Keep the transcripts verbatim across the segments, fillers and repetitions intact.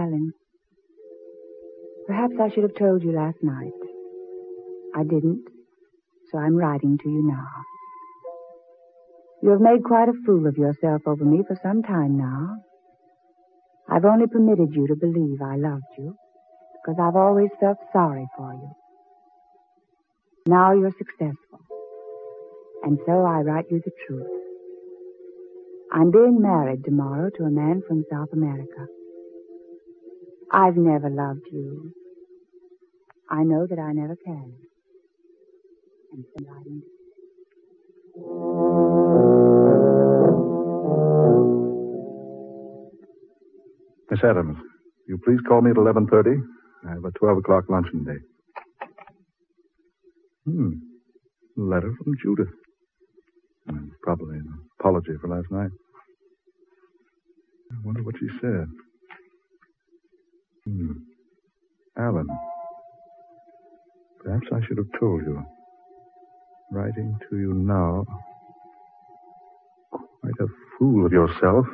Alan, perhaps I should have told you last night. I didn't, so I'm writing to you now. You have made quite a fool of yourself over me for some time now. I've only permitted you to believe I loved you because I've always felt sorry for you. Now you're successful, and so I write you the truth. I'm being married tomorrow to a man from South America. I've never loved you. I know that I never can. And so I'm writing. Miss Adams, will you please call me at eleven thirty? I have a twelve o'clock luncheon date. Hmm. Letter from Judith. Hmm, probably an apology for last night. I wonder what she said. Hmm. Alan. Perhaps I should have told you. Writing to you now. Quite a fool of yourself.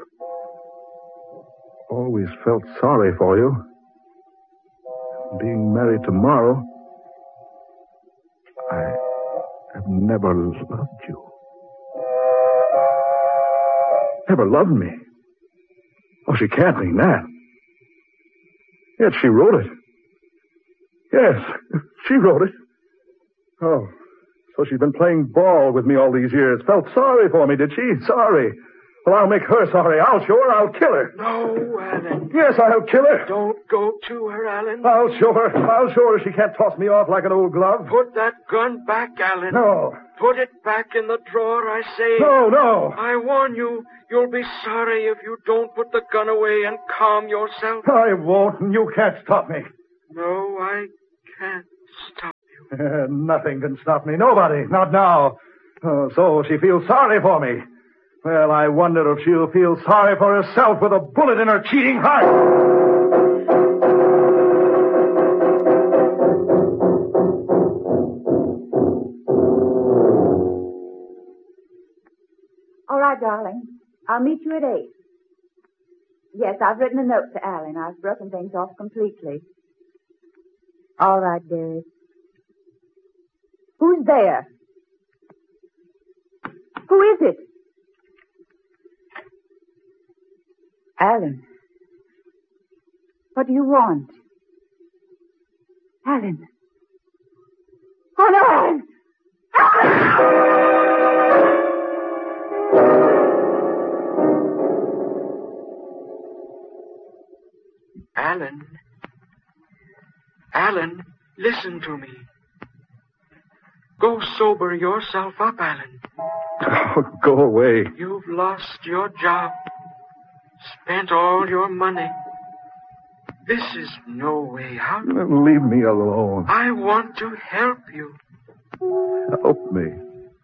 Always felt sorry for you. Being married tomorrow. I have never loved you. Never loved me. Oh, she can't mean that. Yes, she wrote it. Yes, she wrote it. Oh, so she's been playing ball with me all these years. Felt sorry for me, did she? Sorry. Well, I'll make her sorry. I'll show her. I'll kill her. No, Alan. Yes, I'll kill her. Don't go to her, Alan. I'll show her. I'll show her she can't toss me off like an old glove. Put that gun back, Alan. No. Put it back in the drawer, I say. No, no. I warn you, you'll be sorry if you don't put the gun away and calm yourself. I won't, and you can't stop me. No, I can't stop you. Uh, nothing can stop me. Nobody. Not now. Oh, so she feels sorry for me. Well, I wonder if she'll feel sorry for herself with a bullet in her cheating heart. All right, darling. I'll meet you at eight. Yes, I've written a note to Alan. I've broken things off completely. All right, dearie. Who's there? Who is it? Alan. What do you want? Alan. Oh, no, Alan! Alan. Alan, listen to me. Go sober yourself up, Alan. Oh, go away. You've lost your job. Spent all your money. This is no way out. Leave me alone. I want to help you. Help me.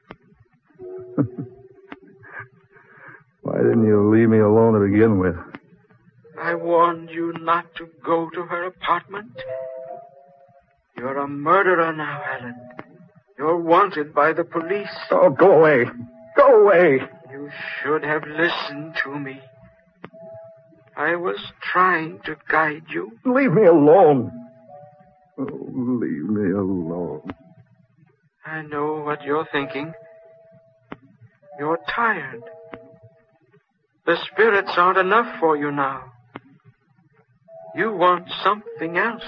Why didn't you leave me alone to begin with? I warned you not to go to her apartment. You're a murderer now, Alan. You're wanted by the police. Oh, go away. Go away. You should have listened to me. I was trying to guide you. Leave me alone. Oh, leave me alone. I know what you're thinking. You're tired. The spirits aren't enough for you now. You want something else.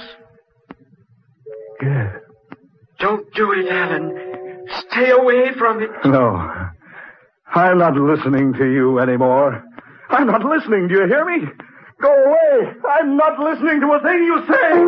Yes. Don't do it, Alan. Stay away from it. No. I'm not listening to you anymore. I'm not listening. Do you hear me? Go away. I'm not listening to a thing you say.